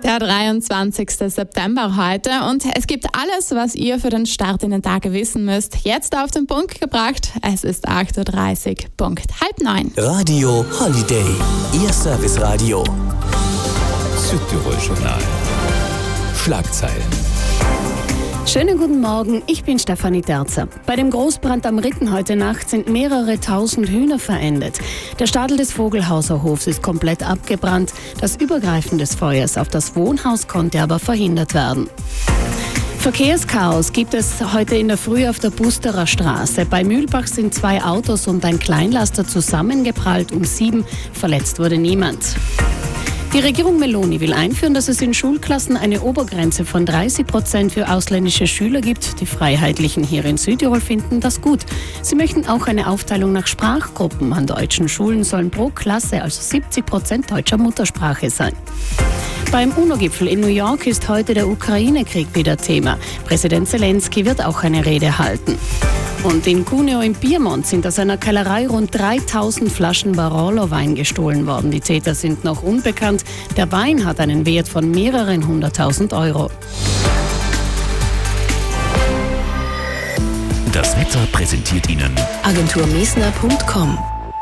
Der 23. September heute und es gibt alles, was ihr für den Start in den Tag wissen müsst. Jetzt auf den Punkt gebracht. Es ist 8.30 Uhr, Punkt 8:30. Radio Holiday, Ihr Serviceradio. Südtirol Journal. Schlagzeilen. Schönen guten Morgen, ich bin Stefanie Terzer. Bei dem Großbrand am Ritten heute Nacht sind mehrere tausend Hühner verendet. Der Stadel des Vogelhauser Hofs ist komplett abgebrannt. Das Übergreifen des Feuers auf das Wohnhaus konnte aber verhindert werden. Verkehrschaos gibt es heute in der Früh auf der Busterer Straße. Bei Mühlbach sind 2 Autos und ein Kleinlaster zusammengeprallt. Um 7 verletzt wurde niemand. Die Regierung Meloni will einführen, dass es in Schulklassen eine Obergrenze von 30% für ausländische Schüler gibt. Die Freiheitlichen hier in Südtirol finden das gut. Sie möchten auch eine Aufteilung nach Sprachgruppen. An deutschen Schulen sollen pro Klasse also 70% deutscher Muttersprache sein. Beim UNO-Gipfel in New York ist heute der Ukraine-Krieg wieder Thema. Präsident Zelensky wird auch eine Rede halten. Und in Cuneo im Piemont sind aus einer Kellerei rund 3000 Flaschen Barolo-Wein gestohlen worden. Die Täter sind noch unbekannt. Der Wein hat einen Wert von mehreren 100.000 Euro. Das Wetter präsentiert Ihnen agenturmesner.com.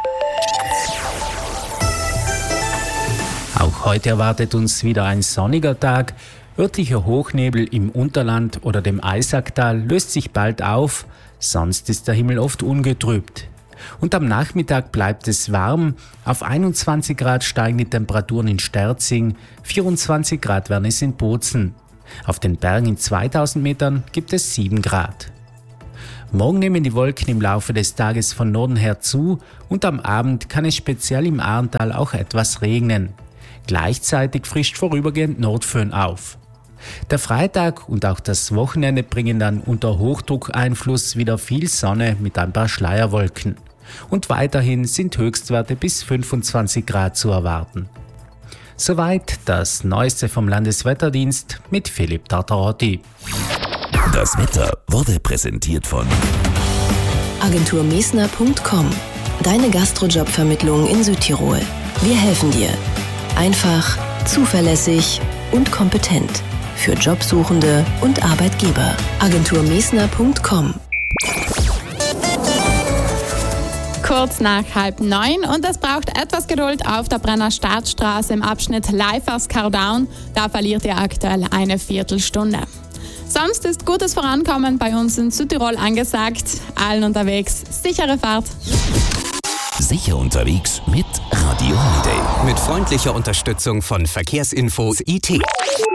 Auch heute erwartet uns wieder ein sonniger Tag. Örtlicher Hochnebel im Unterland oder dem Eisacktal löst sich bald auf, sonst ist der Himmel oft ungetrübt. Und am Nachmittag bleibt es warm, auf 21 Grad steigen die Temperaturen in Sterzing, 24 Grad werden es in Bozen. Auf den Bergen in 2000 Metern gibt es 7 Grad. Morgen nehmen die Wolken im Laufe des Tages von Norden her zu und am Abend kann es speziell im Arntal auch etwas regnen. Gleichzeitig frischt vorübergehend Nordföhn auf. Der Freitag und auch das Wochenende bringen dann unter Hochdruckeinfluss wieder viel Sonne mit ein paar Schleierwolken. Und weiterhin sind Höchstwerte bis 25 Grad zu erwarten. Soweit das Neueste vom Landeswetterdienst mit Philipp Tartarotti. Das Wetter wurde präsentiert von agenturmesner.com. Deine Gastrojobvermittlung in Südtirol. Wir helfen dir. Einfach, zuverlässig und kompetent. Für Jobsuchende und Arbeitgeber. agenturmesner.com. Kurz nach 8:30 und es braucht etwas Geduld auf der Brenner Startstraße im Abschnitt Leifers-Kardown. Da verliert ihr aktuell eine Viertelstunde. Sonst ist gutes Vorankommen bei uns in Südtirol angesagt. Allen unterwegs sichere Fahrt. Sicher unterwegs mit Radio Holiday. Mit freundlicher Unterstützung von Verkehrsinfos IT.